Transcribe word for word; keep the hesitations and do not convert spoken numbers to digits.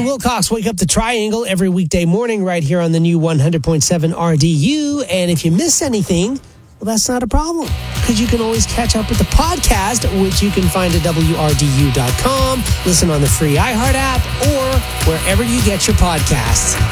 Wilcox, Wake Up the Triangle every weekday morning right here on the new one hundred point seven R D U. And if you miss anything, well, that's not a problem, because you can always catch up with the podcast, which you can find at W R D U dot com, listen on the free iHeart app, or wherever you get your podcasts.